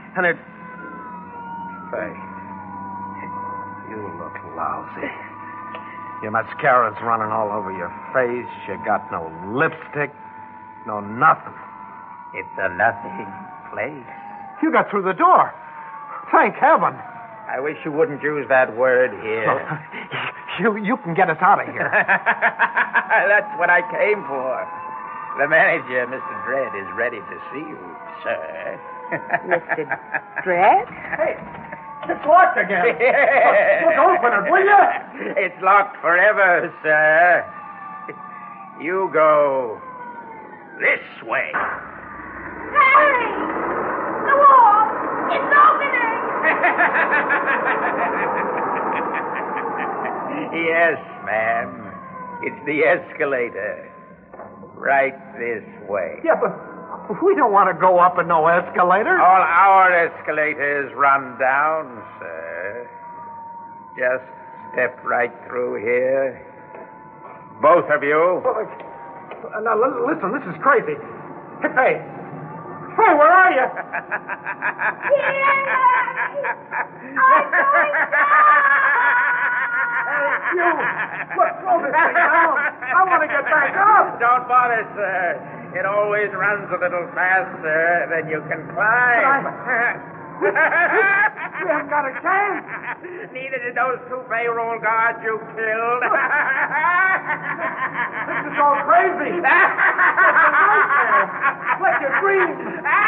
And it... Say, you look lousy. Your mascara's running all over your face. You got no lipstick, no nothing. It's a nothing place. You got through the door. Thank heaven. I wish you wouldn't use that word here. You can get us out of here. That's what I came for. The manager, Mr. Dredd, is ready to see you, sir. Mr. Dredd? Hey, it's locked again. Look, open it, will you? It's locked forever, sir. You go this way. Harry! The wall! It's opening! Yes, ma'am. It's the escalator. Right this way. Yeah, but we don't want to go up in no escalator. All our escalators run down, sir. Just step right through here. Both of you. Now, listen, this is crazy. Hey, where are you? You! Look, throw this thing down. I want to get back up. Don't bother, sir. It always runs a little faster than you can climb. We haven't got a chance. Neither did those 2 payroll guards you killed. This is all crazy. It's a nightmare. Like a dream.